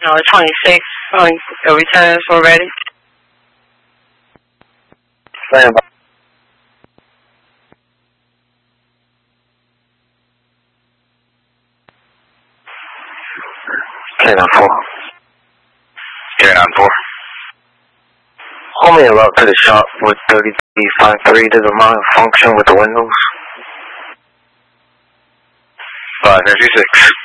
No, it's 26. Are we 10 already? Stand by. K94. K94. Hold me a route to the shop with 3353. Does it malfunction with the windows? 556.